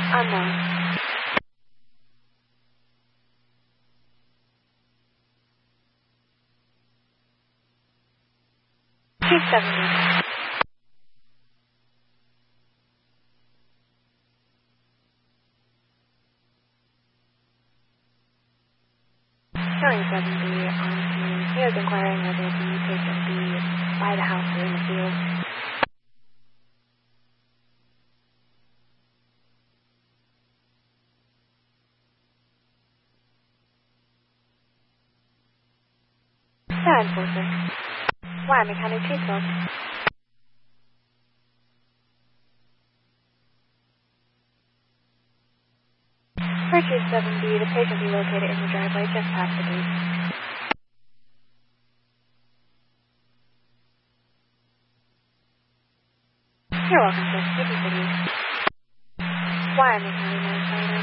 Unknown. 270. Showing 70 on scene. He was inquiring whether the patient be by the house or in the field. Yeah, enforcer. Why, mechanic Chaseville. For 270, the patient be located in the driveway just past the gate. You're welcome, sir. City City. Why, mechanic